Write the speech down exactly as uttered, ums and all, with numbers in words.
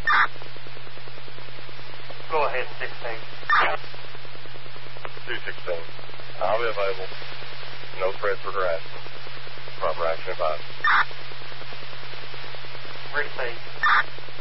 Go ahead, sixteen. two sixteen. I'll be available. No threat for harassment. Proper action advised. Receive.